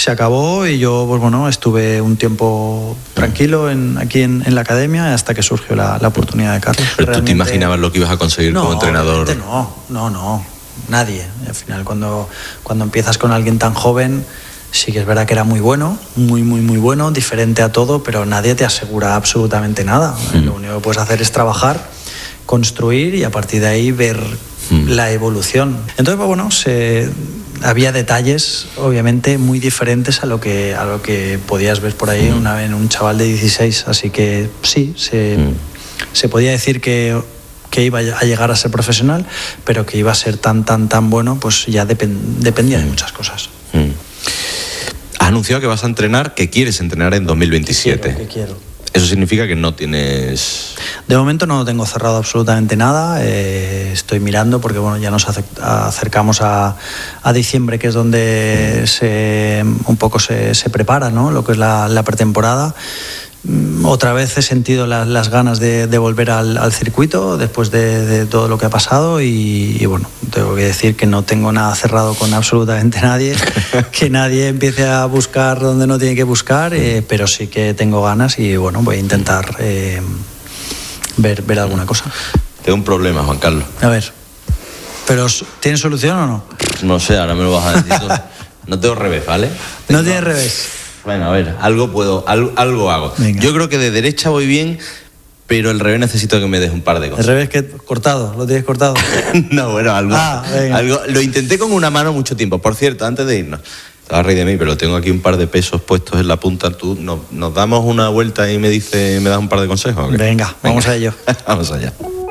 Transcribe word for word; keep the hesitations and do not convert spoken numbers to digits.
se acabó y yo, pues bueno, estuve un tiempo tranquilo en, aquí en, en la academia hasta que surgió la, la oportunidad de Carlos. ¿Pero Realmente... tú te imaginabas lo que ibas a conseguir no, como entrenador? No, no, no, nadie. Al final, cuando, cuando empiezas con alguien tan joven, sí que es verdad que era muy bueno, muy, muy, muy bueno, diferente a todo, pero nadie te asegura absolutamente nada. Mm. Lo único que puedes hacer es trabajar, construir y a partir de ahí ver mm. la evolución. Entonces, pues bueno, se... había detalles, obviamente, muy diferentes a lo que, a lo que podías ver por ahí mm. una, en un chaval de dieciséis. Así que sí, se, mm. se podía decir que, que iba a llegar a ser profesional, pero que iba a ser tan, tan, tan bueno, pues ya depend, dependía mm. de muchas cosas. Mm. Has anunciado que vas a entrenar, que quieres entrenar en dos mil veintisiete. Que quiero, que quiero. Eso significa que no tienes... De momento no tengo cerrado absolutamente nada. Eh, estoy mirando porque bueno, ya nos acercamos a, a diciembre, que es donde se, un poco se, se prepara, ¿no? Lo que es la, la pretemporada. Otra vez he sentido la, las ganas de, de volver al, al circuito después de, de todo lo que ha pasado y, y bueno, tengo que decir que no tengo nada cerrado con absolutamente nadie, que nadie empiece a buscar donde no tiene que buscar, eh, pero sí que tengo ganas y bueno, voy a intentar eh, ver, ver alguna cosa. Tengo un problema, Juan Carlos. A ver, ¿pero ¿tienes solución o no? No sé, ahora me lo vas a decir tú. No tengo revés, ¿vale? Tengo... No tienes revés. Bueno, a ver, algo puedo, algo, algo hago. Venga. Yo creo que de derecha voy bien, pero el revés necesito que me des un par de cosas. ¿El revés que cortado? ¿Lo tienes cortado? No, bueno, algo, ah, algo. Lo intenté con una mano mucho tiempo. Por cierto, antes de irnos, te vas a reír de mí, pero tengo aquí un par de pesos puestos en la punta. ¿Tú no, nos damos una vuelta y me dice, me das un par de consejos? ¿O qué? Venga, vamos Venga. a ello. Vamos allá.